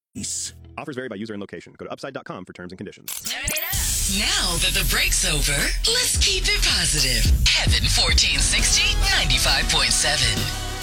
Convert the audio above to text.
Offers vary by user and location. Go to upside.com for terms and conditions. Turn it up. Now that the break's over, let's keep it positive. Heaven 1460, 95.7.